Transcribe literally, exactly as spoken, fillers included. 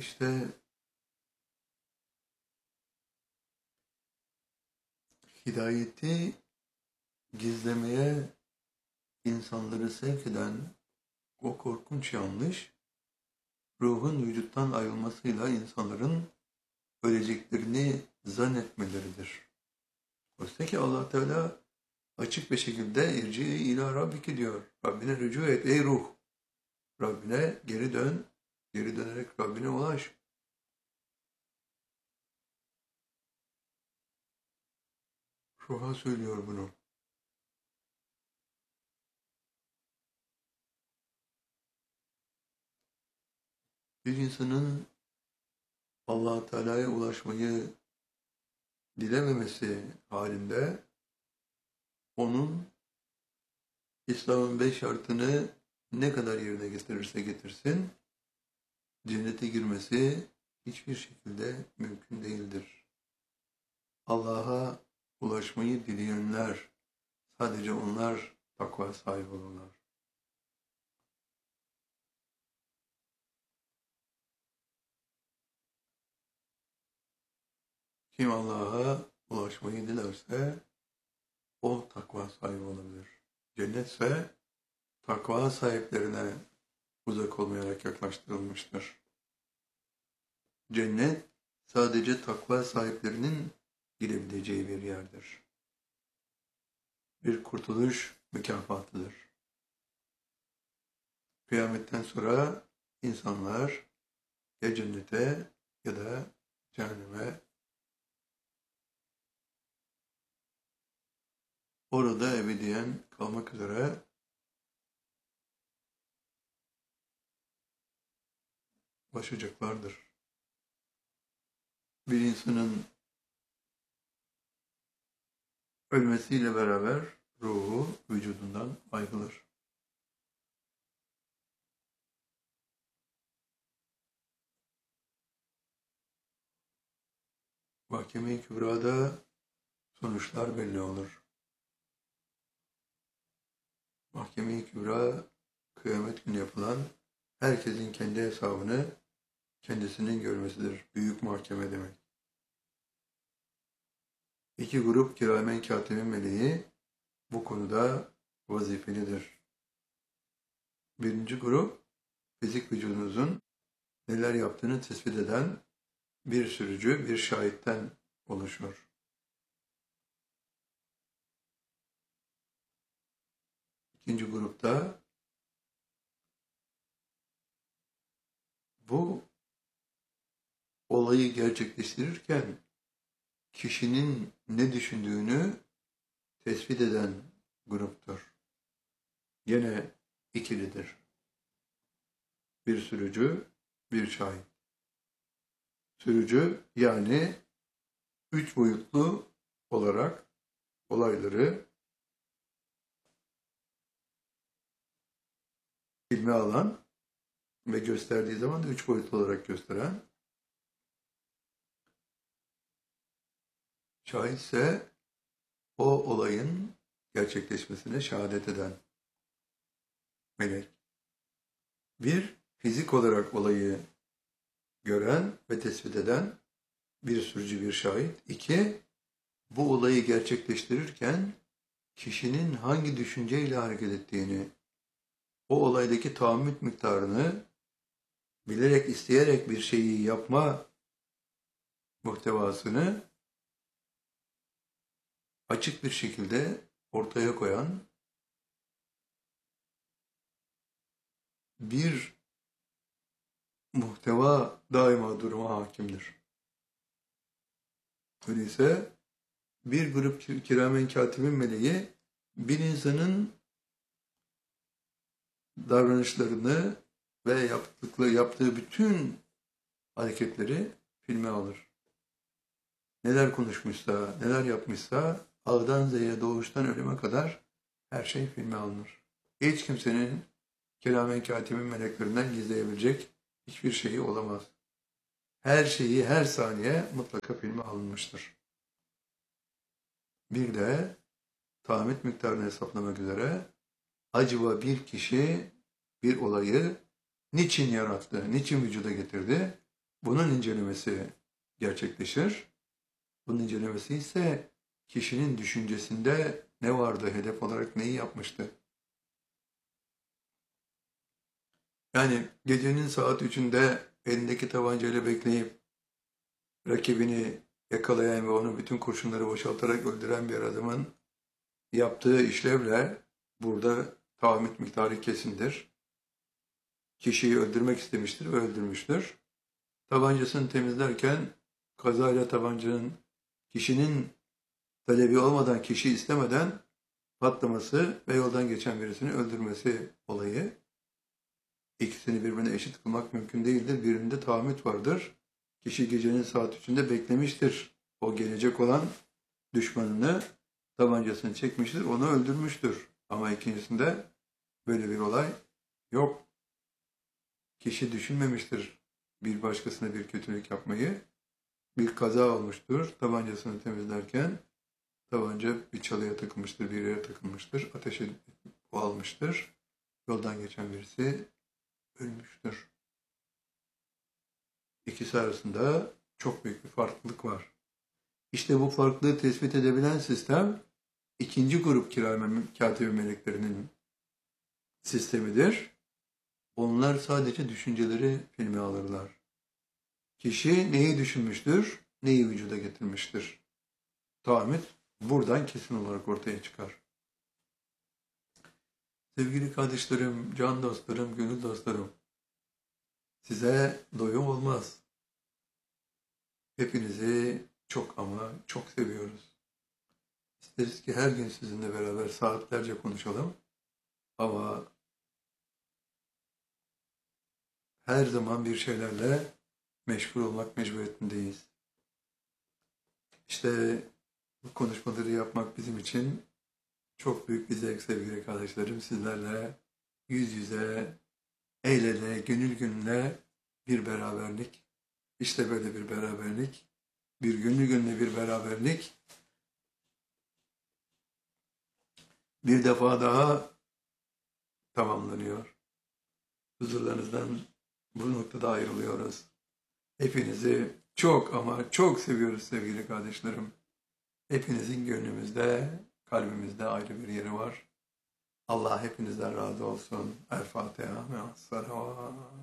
İşte hidayeti gizlemeye insanları sevk eden o korkunç yanlış, ruhun vücuttan ayrılmasıyla insanların öleceklerini zannetmeleridir. Oysa ki Allah Teala açık bir şekilde irci ila rabbiki diyor. Rabbine rücu et ey ruh. Rabbine geri dön. Geri dönerek Rabbine ulaş. Ruha söylüyor bunu. Bir insanın Allah Teala'ya ulaşmayı dilememesi halinde onun İslam'ın beş şartını ne kadar yerine getirirse getirsin, cennete girmesi hiçbir şekilde mümkün değildir. Allah'a ulaşmayı dileyenler, sadece onlar takva sahibi olurlar. Kim Allah'a ulaşmayı dilerse o takva sahibi olabilir. Cennetse takva sahiplerine uzak olmayarak yaklaştırılmıştır. Cennet sadece takva sahiplerinin girebileceği bir yerdir. Bir kurtuluş mükafatıdır. Kıyametten sonra insanlar ya cennete ya da cehenneme, orada ebediyen kalmak üzere başlayacaklardır. Bir insanın ölmesiyle beraber ruhu vücudundan ayrılır. Mahkeme-i Kübra'da sonuçlar belli olur. Mahkeme-i Kübra, kıyamet günü yapılan herkesin kendi hesabını kendisinin görmesidir. Büyük mahkeme demek. İki grup kiramen katibin meleği bu konuda vazifelidir. Birinci grup, fizik vücudunuzun neler yaptığını tespit eden bir sürücü, bir şahitten oluşur. İkinci grupta bu olayı gerçekleştirirken kişinin ne düşündüğünü tespit eden gruptur. Yine ikilidir. Bir sürücü, bir şahit. Sürücü yani üç boyutlu olarak olayları filme alan ve gösterdiği zaman da üç boyutlu olarak gösteren, şahit ise o olayın gerçekleşmesine şehadet eden melek. Bir, fizik olarak olayı gören ve tespit eden bir sürücü, bir şahit. İki, bu olayı gerçekleştirirken kişinin hangi düşünceyle hareket ettiğini, o olaydaki tahammül miktarını, bilerek, isteyerek bir şeyi yapma muhtevasını açık bir şekilde ortaya koyan bir muhteva daima duruma hakimdir. Öyleyse bir grup kiramen katibin meleği bir insanın davranışlarını ve yaptıkları, yaptığı bütün hareketleri filme alır. Neler konuşmuşsa, neler yapmışsa A'dan Z'ye, doğuştan ölüme kadar her şey filme alınır. Hiç kimsenin kiramen katibin meleklerinden gizleyebilecek hiçbir şeyi olamaz. Her şeyi, her saniye mutlaka filme alınmıştır. Bir de tahammül miktarını hesaplamak üzere acaba bir kişi bir olayı niçin yarattı, niçin vücuda getirdi? Bunun incelemesi gerçekleşir. Bunun incelemesi ise kişinin düşüncesinde ne vardı, hedef olarak neyi yapmıştı? Yani gecenin saat üçünde elindeki tabancayla bekleyip rakibini yakalayan ve onu bütün kurşunları boşaltarak öldüren bir adamın yaptığı işlevle burada tahammül miktarı kesindir. Kişiyi öldürmek istemiştir ve öldürmüştür. Tabancasını temizlerken kazayla tabancanın kişinin talebi olmadan, kişi istemeden patlaması ve yoldan geçen birisini öldürmesi olayı. İkisini birbirine eşit kılmak mümkün değildir. Birinde tahammüt vardır. Kişi gecenin saat üçünde beklemiştir. O gelecek olan düşmanını tabancasını çekmiştir, onu öldürmüştür. Ama ikincisinde böyle bir olay yok. Kişi düşünmemiştir bir başkasına bir kötülük yapmayı. Bir kaza olmuştur. Tabancasını temizlerken tabanca bir çalıya takılmıştır, bir yere takılmıştır. Ateşe almıştır. Yoldan geçen birisi ölmüştür. İkisi arasında çok büyük bir farklılık var. İşte bu farklılığı tespit edebilen sistem ikinci grup kiramen katibi meleklerinin sistemidir. Onlar sadece düşünceleri filme alırlar. Kişi neyi düşünmüştür, neyi vücuda getirmiştir. Tahammül buradan kesin olarak ortaya çıkar. Sevgili kardeşlerim, can dostlarım, gönül dostlarım, size doyum olmaz. Hepinizi çok ama çok seviyoruz. İsteriz ki her gün sizinle beraber saatlerce konuşalım. Ama her zaman bir şeylerle meşgul olmak mecburiyetindeyiz. İşte bu konuşmaları yapmak bizim için çok büyük bir zevk sevgili kardeşlerim. Sizlerle yüz yüze, el ele, gönül gönüle bir beraberlik. İşte böyle bir beraberlik. Bir gönül gönüle bir beraberlik. Bir defa daha tamamlanıyor. Huzurlarınızdan bu noktada ayrılıyoruz. Hepinizi çok ama çok seviyoruz sevgili kardeşlerim. Hepinizin gönlümüzde, kalbimizde ayrı bir yeri var. Allah hepinizden razı olsun. El Fatiha. Me'as-salavat.